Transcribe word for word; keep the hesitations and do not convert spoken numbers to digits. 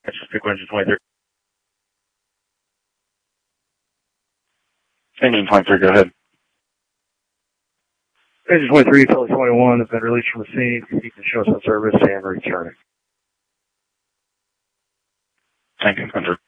Pick engine twenty-three. Engine twenty-three, go ahead. Engine twenty-three, Philly twenty-one has been released from the scene. You can show us on service and return it. Thank you, Hunter.